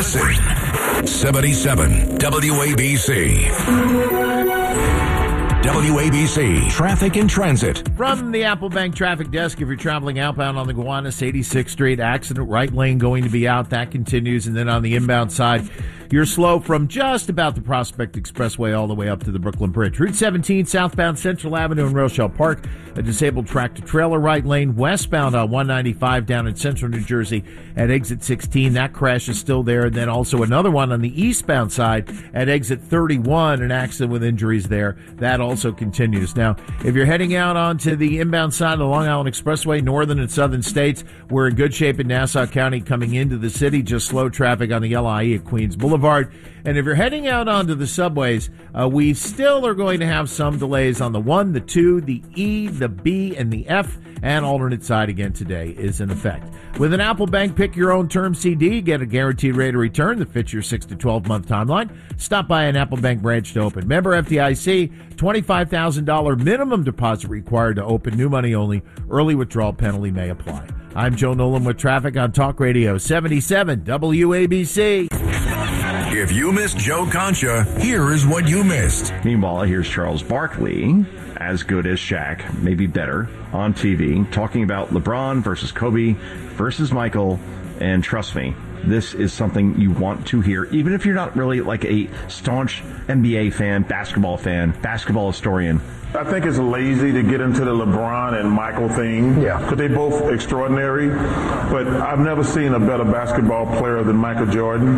Listen. 77 WABC. WABC Traffic and Transit. From the Apple Bank Traffic Desk, if you're traveling outbound on the Gowanus 86th Street, accident right lane going to be out. That continues. And then on the inbound side, you're slow from just about the Prospect Expressway all the way up to the Brooklyn Bridge. Route 17, southbound Central Avenue in Rochelle Park. A disabled tractor-trailer right lane westbound on 195 down in central New Jersey at exit 16. That crash is still there. And then also another one on the eastbound side at exit 31, an accident with injuries there. That also continues. Now, if you're heading out onto the inbound side of the Long Island Expressway, northern and southern states, we're in good shape in Nassau County coming into the city. Just slow traffic on the LIE at Queens Boulevard. And if you're heading out onto the subways, we still are going to have some delays on the 1, the 2, the E, the B, and the F, and alternate side again today is in effect. With an Apple Bank Pick Your Own Term CD, get a guaranteed rate of return that fits your 6 to 12-month timeline. Stop by an Apple Bank branch to open. Member FDIC, $25,000 minimum deposit required to open. New money only. Early withdrawal penalty may apply. I'm Joe Nolan with traffic on Talk Radio 77 WABC. If you missed Joe Concha, here is what you missed. Meanwhile, here's Charles Barkley, as good as Shaq, maybe better, on TV, talking about LeBron versus Kobe versus Michael. And trust me, this is something you want to hear, even if you're not really like a staunch NBA fan, basketball historian. I think it's lazy to get into the LeBron and Michael thing. Yeah. Because they're both extraordinary. But I've never seen a better basketball player than Michael Jordan.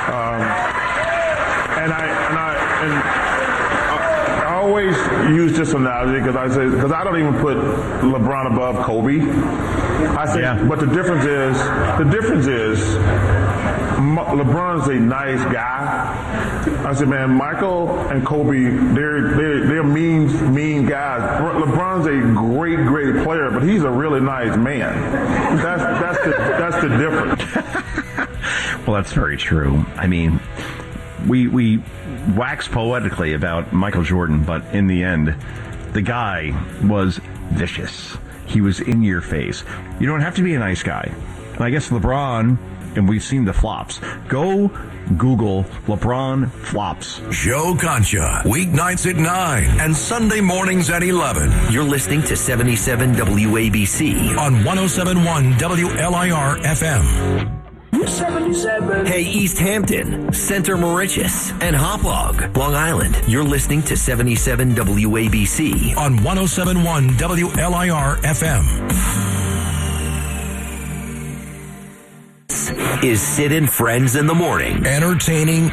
I always use this analogy because I don't even put LeBron above Kobe. I think, but the difference is LeBron's a nice guy. I said, man, Michael and Kobe, they're mean guys. LeBron's a great player, but he's a really nice man. That's the difference. Well, that's very true. I mean, we wax poetically about Michael Jordan, but in the end, the guy was vicious. He was in your face. You don't have to be a nice guy. And I guess LeBron, and we've seen the flops. Go Google LeBron flops. Joe Concha, weeknights at 9 and Sunday mornings at 11. You're listening to 77 WABC on 107.1 WLIR FM. 77. Hey, East Hampton, Center Mauritius, and Hauppauge, Long Island. You're listening to 77 WABC on 107.1 WLIR FM. Is Sid and Friends in the Morning. Entertaining,